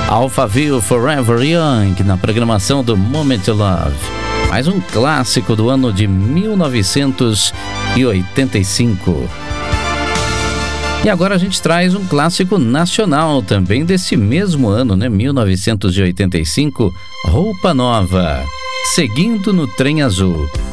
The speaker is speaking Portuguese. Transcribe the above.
Alphaville Forever Young, na programação do Moment to Love. Mais um clássico do ano de 1985. E agora a gente traz um clássico nacional também desse mesmo ano, né? 1985, Roupa Nova, Seguindo no Trem Azul.